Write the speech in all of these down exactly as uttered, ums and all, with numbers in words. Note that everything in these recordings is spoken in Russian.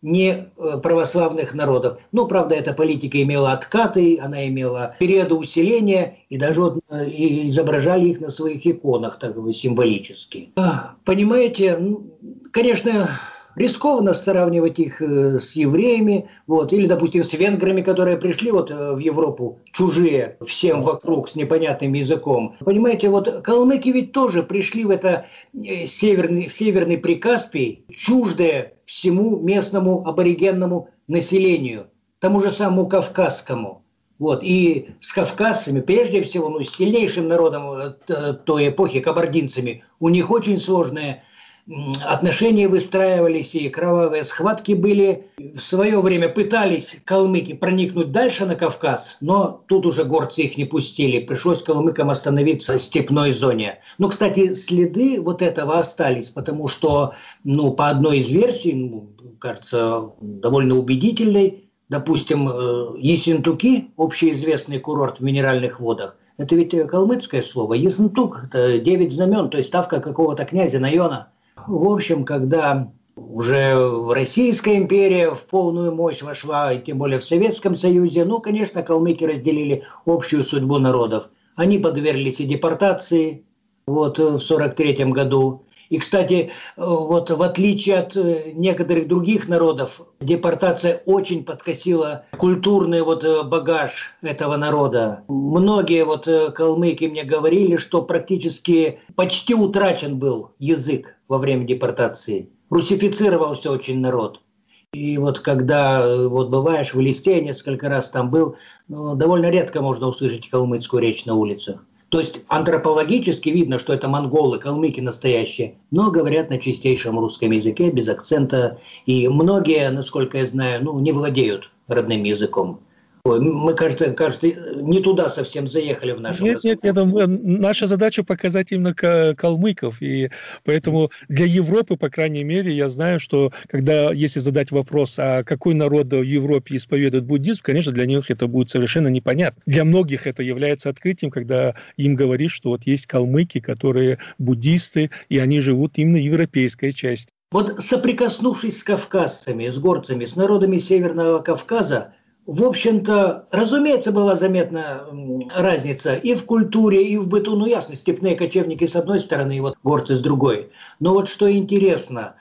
не православных народов. Ну, правда, эта политика имела откаты, она имела периоды усиления, и даже вот и изображали их на своих иконах, так бы символически. Понимаете, конечно, рискованно сравнивать их с евреями, вот, или, допустим, с венграми, которые пришли вот в Европу, чужие всем вокруг, с непонятным языком. Понимаете, вот калмыки ведь тоже пришли в это северный, северный Прикаспий, чуждое всему местному аборигенному населению, тому же самому кавказскому. Вот. И с кавказцами, прежде всего, ну, с сильнейшим народом той эпохи, кабардинцами, у них очень сложные отношения выстраивались, и кровавые схватки были. В свое время пытались калмыки проникнуть дальше на Кавказ, но тут уже горцы их не пустили. Пришлось калмыкам остановиться в степной зоне. Ну, кстати, следы вот этого остались, потому что, ну, по одной из версий, ну, кажется, довольно убедительной, допустим, Ессентуки, общеизвестный курорт в Минеральных водах, это ведь калмыцкое слово. Ессентук – это девять знамен, то есть ставка какого-то князя Найона. В общем, когда уже Российская империя в полную мощь вошла, и тем более в Советском Союзе, ну, конечно, калмыки разделили общую судьбу народов. Они подверглись и депортации вот, в сорок третьем году. И, кстати, вот в отличие от некоторых других народов, депортация очень подкосила культурный вот багаж этого народа. Многие вот калмыки мне говорили, что практически почти утрачен был язык во время депортации. Русифицировался очень народ. И вот когда вот бываешь в Элисте, несколько раз там был, ну, довольно редко можно услышать калмыцкую речь на улицах. То есть антропологически видно, что это монголы, калмыки настоящие, но говорят на чистейшем русском языке, без акцента. И многие, насколько я знаю, ну, не владеют родным языком. Ой, мы, кажется, кажется, не туда совсем заехали в нашем Нет, нет, это наша задача показать именно калмыков, и поэтому для Европы, по крайней мере, я знаю, что когда, если задать вопрос, а какой народ в Европе исповедует буддизм, конечно, для них это будет совершенно непонятно. Для многих это является открытием, когда им говоришь, что вот есть калмыки, которые буддисты, и они живут именно в европейской части. Вот соприкоснувшись с кавказцами, с горцами, с народами Северного Кавказа, в общем-то, разумеется, была заметна разница и в культуре, и в быту. Ну, ясно, степные кочевники с одной стороны, и вот горцы с другой. Но вот что интересно,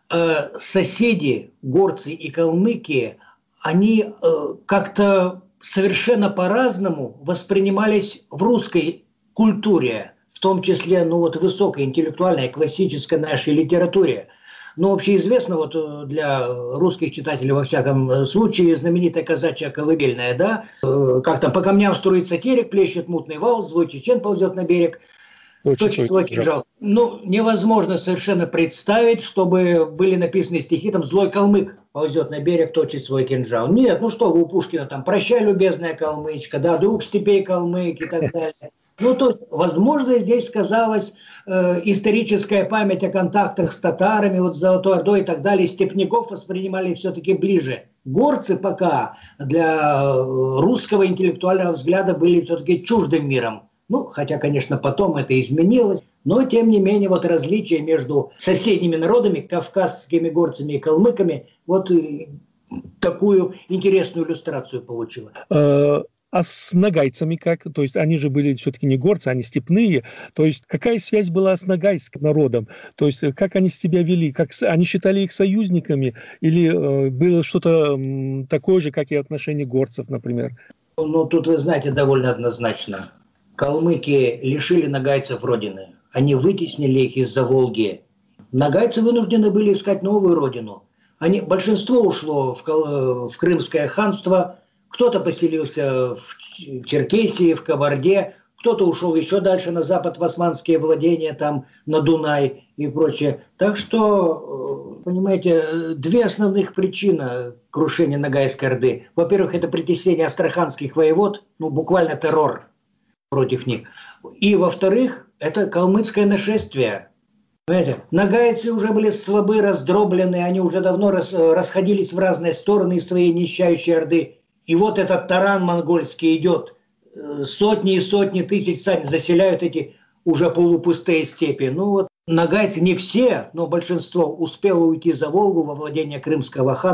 соседи, горцы и калмыки, они как-то совершенно по-разному воспринимались в русской культуре, в том числе, ну, вот высокой интеллектуальной, классической нашей литературе. Но общеизвестно вот для русских читателей во всяком случае знаменитая казачья колыбельная, да, как там по камням струится терек, плещет мутный вал, злой чечен ползет на берег, точит свой кинжал. Ну, невозможно совершенно представить, чтобы были написаны стихи, там злой калмык ползет на берег, точит свой кинжал. Нет, ну что вы у Пушкина там, прощай, любезная калмычка, да, друг степей калмык и так далее. Ну, то есть, возможно, здесь сказалась э, историческая память о контактах с татарами, вот с Золотой Ордой и так далее. Степняков воспринимали все-таки ближе. Горцы пока для русского интеллектуального взгляда были все-таки чуждым миром. Ну, хотя, конечно, потом это изменилось. Но, тем не менее, вот различие между соседними народами, кавказскими горцами и калмыками, вот такую интересную иллюстрацию получило. А с нагайцами как? То есть они же были все-таки не горцы, они степные. То есть какая связь была с нагайским народом? То есть как они себя вели? Как они считали их союзниками? Или э, было что-то э, такое же, как и отношение горцев, например? Ну, тут, вы знаете, довольно однозначно. Калмыки лишили нагайцев родины. Они вытеснили их из-за Волги. Нагайцы вынуждены были искать новую родину. Они, большинство ушло в, в Крымское ханство. Кто-то поселился в Черкесии, в Кабарде, кто-то ушел еще дальше на запад в османские владения, там на Дунай и прочее. Так что, понимаете, две основных причины крушения Ногайской Орды. Во-первых, это притеснение астраханских воевод, ну буквально террор против них. И во-вторых, это калмыцкое нашествие. Понимаете? Нагайцы уже были слабы, раздроблены, они уже давно рас, расходились в разные стороны из своей нищающей Орды. И вот этот таран монгольский идет, сотни и сотни тысяч сами заселяют эти уже полупустые степи. Ну вот нагайцы, не все, но большинство успело уйти за Волгу во владение Крымского хана.